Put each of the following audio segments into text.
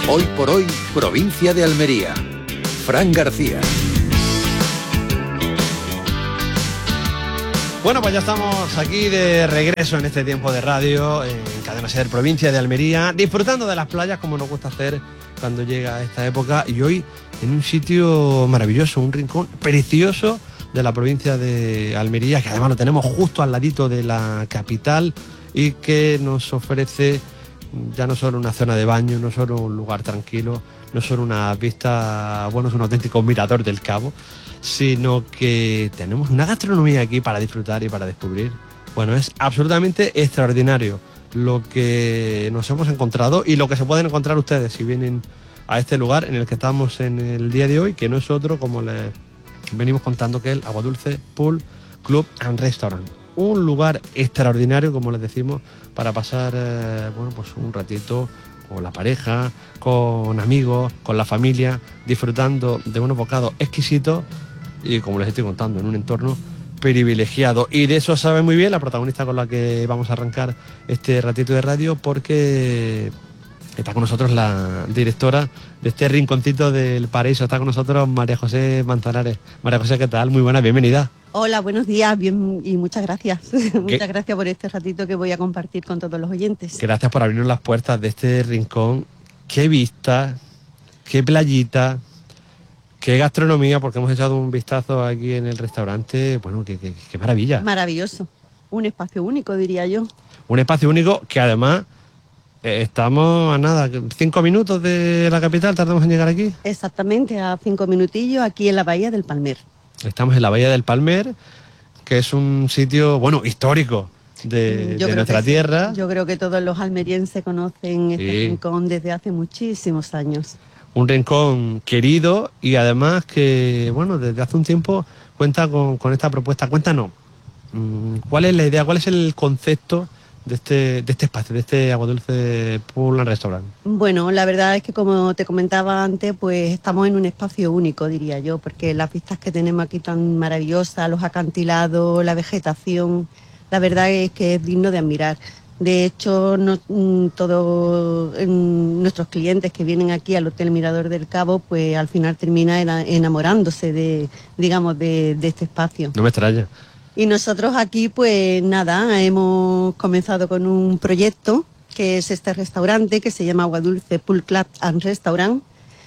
Hoy por hoy, provincia de Almería. Fran García. Bueno, pues ya estamos aquí de regreso en este tiempo de radio, en Cadena Ser, provincia de Almería, disfrutando de las playas como nos gusta hacer cuando llega esta época, y hoy en un sitio maravilloso, un rincón precioso de la provincia de Almería, que además lo tenemos justo al ladito de la capital y que nos ofrece ya no solo una zona de baño, no solo un lugar tranquilo, no solo una vista, bueno, es un auténtico mirador del Cabo, sino que tenemos una gastronomía aquí para disfrutar y para descubrir. Bueno, es absolutamente extraordinario lo que nos hemos encontrado y lo que se pueden encontrar ustedes si vienen a este lugar en el que estamos en el día de hoy, que no es otro, como les venimos contando, que es el Aguadulce Pool Club and Restaurant. Un lugar extraordinario, como les decimos, para pasar bueno, pues un ratito con la pareja, con amigos, con la familia, disfrutando de unos bocados exquisitos y, como les estoy contando, en un entorno privilegiado. Y de eso sabe muy bien la protagonista con la que vamos a arrancar este ratito de radio, porque está con nosotros la directora de este rinconcito del paraíso. Está con nosotros María José Manzanares. María José, ¿qué tal? Muy buena, bienvenida. Hola, buenos días, bien, y muchas gracias. Muchas gracias por este ratito que voy a compartir con todos los oyentes. Gracias por abrirnos las puertas de este rincón. Qué vista, qué playita, qué gastronomía, porque hemos echado un vistazo aquí en el restaurante. Bueno, qué maravilla. Maravilloso. Un espacio único, diría yo. Un espacio único que además estamos a nada, 5 minutos de la capital, tardamos en llegar aquí. Exactamente, a 5 minutillos aquí en la Bahía del Palmer. Estamos en la Bahía del Palmer, que es un sitio, bueno, histórico de nuestra tierra. Yo creo que todos los almerienses conocen este rincón desde hace muchísimos años. Un rincón querido y además que, bueno, desde hace un tiempo cuenta con esta propuesta. Cuéntanos, ¿cuál es la idea, cuál es el concepto de este espacio, de este Aguadulce Pool and Restaurant? Bueno, la verdad es que, como te comentaba antes, pues estamos en un espacio único, diría yo, porque las vistas que tenemos aquí tan maravillosas, los acantilados, la vegetación, la verdad es que es digno de admirar. De hecho, todos nuestros clientes que vienen aquí al Hotel Mirador del Cabo, pues al final terminan enamorándose de este espacio. No me extraña. Y nosotros aquí, pues nada, hemos comenzado con un proyecto que es este restaurante que se llama Aguadulce Pool Club and Restaurant,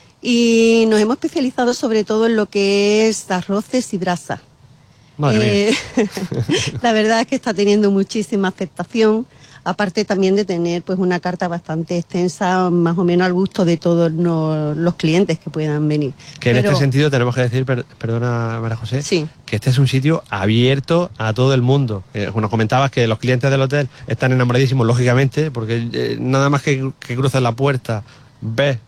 y nos hemos especializado sobre todo en lo que es arroces y brasa. Madre mía. La verdad es que está teniendo muchísima aceptación, aparte también de tener pues una carta bastante extensa, más o menos al gusto de todos los clientes que puedan venir. Que en este sentido tenemos que decir, perdona María José, sí, que este es un sitio abierto a todo el mundo. Nos comentabas que los clientes del hotel están enamoradísimos, lógicamente, porque nada más que cruzas la puerta, ves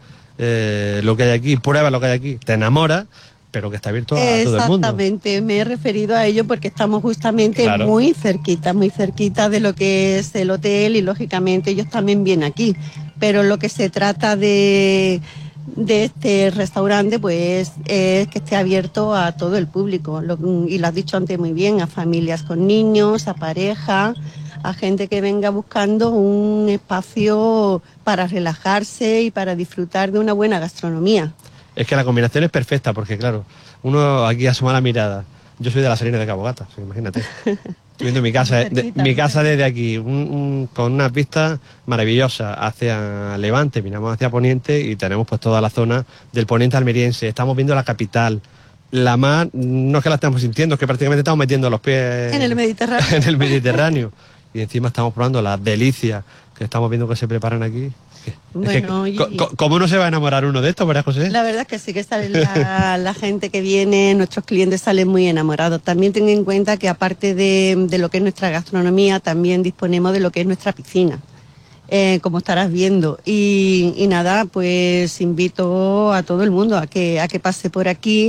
lo que hay aquí, pruebas lo que hay aquí, te enamoras, pero que está abierto a todo el mundo. Exactamente, me he referido a ello porque estamos justamente muy cerquita de lo que es el hotel, y lógicamente ellos también vienen aquí. Pero lo que se trata de este restaurante pues es que esté abierto a todo el público, y lo has dicho antes muy bien, a familias con niños, a pareja, a gente que venga buscando un espacio para relajarse y para disfrutar de una buena gastronomía. Es que la combinación es perfecta, porque claro, uno aquí asoma la mirada. Yo soy de la Salina de Cabo Gata, imagínate. Estoy viendo mi casa desde aquí, con unas vistas maravillosas hacia Levante, miramos hacia Poniente y tenemos pues toda la zona del Poniente almeriense. Estamos viendo la capital. La mar, no es que la estemos sintiendo, es que prácticamente estamos metiendo los pies en el Mediterráneo. En el Mediterráneo. Y encima estamos probando las delicias que estamos viendo que se preparan aquí. Bueno, ¿cómo no se va a enamorar uno de esto, María José? La verdad es que sí, que sale la gente que viene, nuestros clientes salen muy enamorados. También ten en cuenta que aparte de lo que es nuestra gastronomía, también disponemos de lo que es nuestra piscina, como estarás viendo. Y nada, pues invito a todo el mundo a que pase por aquí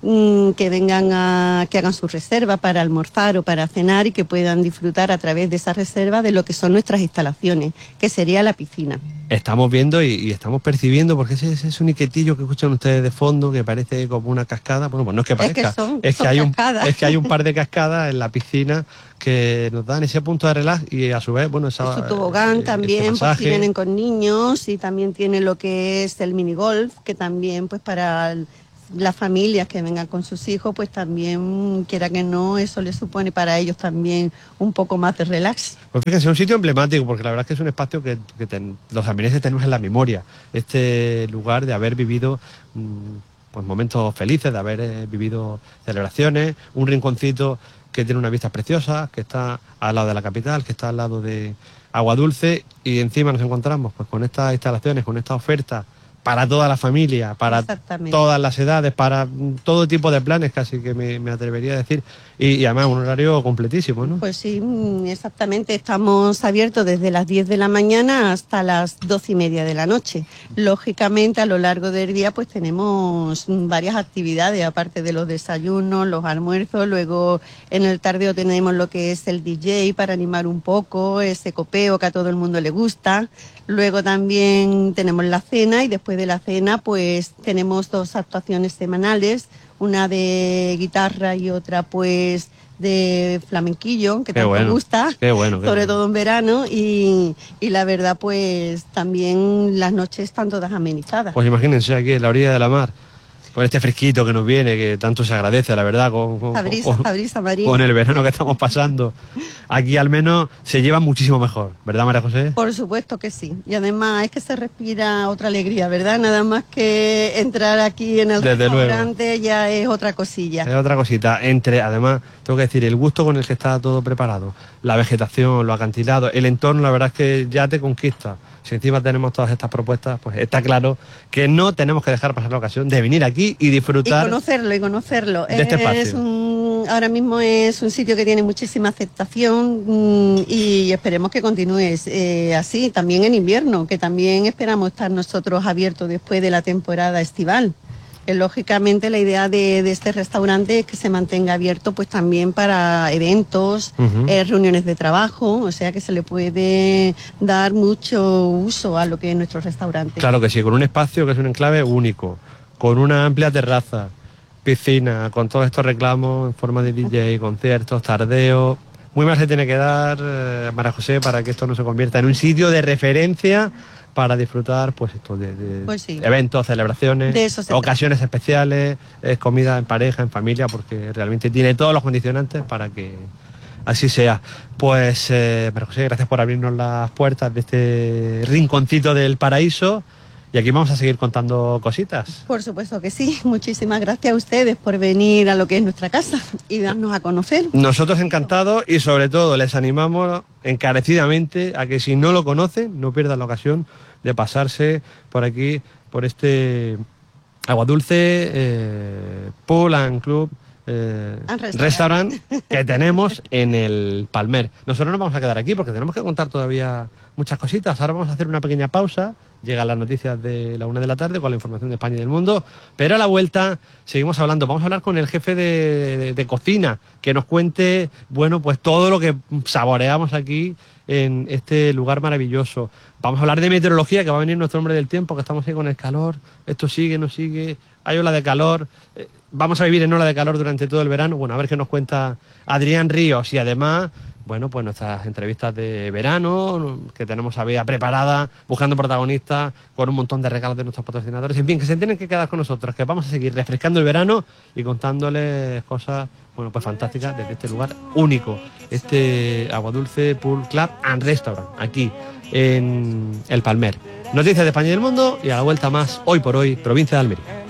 que vengan que hagan su reserva para almorzar o para cenar y que puedan disfrutar a través de esa reserva de lo que son nuestras instalaciones, que sería la piscina. Estamos viendo y estamos percibiendo, porque ese soniquetillo que escuchan ustedes de fondo, que parece como una cascada, bueno, pues no es que parezca, es que hay un par de cascadas en la piscina que nos dan ese punto de relax y a su vez, bueno, su tobogán también, pues si vienen con niños, y también tiene lo que es el minigolf, que también pues para las familias que vengan con sus hijos, pues también, quiera que no, eso les supone para ellos también un poco más de relax. Pues fíjense, es un sitio emblemático, porque la verdad es que es un espacio que los almerienses tenemos en la memoria, este lugar de haber vivido pues momentos felices, de haber vivido celebraciones, un rinconcito que tiene unas vistas preciosas, que está al lado de la capital, que está al lado de Aguadulce, y encima nos encontramos pues con estas instalaciones, con esta oferta para toda la familia, para todas las edades, para todo tipo de planes, casi que me atrevería a decir, y además un horario completísimo, ¿no? Pues sí, exactamente, estamos abiertos desde las 10 de la mañana hasta las 12:30 de la noche. Lógicamente, a lo largo del día pues tenemos varias actividades, aparte de los desayunos, los almuerzos, luego en el tardeo tenemos lo que es el DJ para animar un poco, ese copeo que a todo el mundo le gusta. Luego también tenemos la cena, y después de la cena pues tenemos 2 actuaciones semanales, una de guitarra y otra pues de flamenquillo, que tanto gusta, sobre todo en verano, y la verdad pues también las noches están todas amenizadas. Pues imagínense aquí en la orilla de la mar, con este fresquito que nos viene, que tanto se agradece, la verdad, con el verano que estamos pasando. Aquí al menos se lleva muchísimo mejor, ¿verdad, María José? Por supuesto que sí. Y además es que se respira otra alegría, ¿verdad? Nada más que entrar aquí en el restaurante ya es otra cosilla. Es otra cosita. Además, tengo que decir, el gusto con el que está todo preparado, la vegetación, los acantilados, el entorno, la verdad es que ya te conquista. Si encima tenemos todas estas propuestas, pues está claro que no tenemos que dejar pasar la ocasión de venir aquí y disfrutar. Y conocerlo. De este espacio. Ahora mismo es un sitio que tiene muchísima aceptación, y esperemos que continúe así, también en invierno, que también esperamos estar nosotros abiertos después de la temporada estival. Lógicamente la idea de este restaurante es que se mantenga abierto pues también para eventos, reuniones de trabajo, o sea que se le puede dar mucho uso a lo que es nuestro restaurante. Claro que sí, con un espacio que es un enclave único, con una amplia terraza, piscina, con todos estos reclamos en forma de DJ, conciertos, tardeos. Muy mal se tiene que dar, María José, para que esto no se convierta en un sitio de referencia para disfrutar pues esto de eventos, celebraciones, ocasiones especiales, comida en pareja, en familia, porque realmente tiene todos los condicionantes para que así sea. Pues María José, gracias por abrirnos las puertas de este rinconcito del paraíso, y aquí vamos a seguir contando cositas. Por supuesto que sí. Muchísimas gracias a ustedes por venir a lo que es nuestra casa y darnos a conocer. Nosotros encantados, y sobre todo les animamos encarecidamente a que si no lo conocen, no pierdan la ocasión de pasarse por aquí, por este Aguadulce Pool and Club Restaurant que tenemos en el Palmer. Nosotros nos vamos a quedar aquí porque tenemos que contar todavía muchas cositas. Ahora vamos a hacer una pequeña pausa. Llegan las noticias de la 1 de la tarde con la información de España y del mundo, pero a la vuelta seguimos hablando. Vamos a hablar con el jefe de cocina, que nos cuente, bueno, pues todo lo que saboreamos aquí en este lugar maravilloso. Vamos a hablar de meteorología, que va a venir nuestro hombre del tiempo, que estamos ahí con el calor. Esto sigue, no sigue, hay ola de calor. Vamos a vivir en ola de calor durante todo el verano. Bueno, a ver qué nos cuenta Adrián Ríos, y además, bueno, pues nuestras entrevistas de verano que tenemos a Bea preparada, buscando protagonistas, con un montón de regalos de nuestros patrocinadores. En fin, que se tienen que quedar con nosotros, que vamos a seguir refrescando el verano y contándoles cosas, bueno, pues fantásticas desde este lugar único, este Aguadulce Pool Club and Restaurant, aquí en el Palmer. Noticias de España y del mundo, y a la vuelta más Hoy por Hoy, provincia de Almería.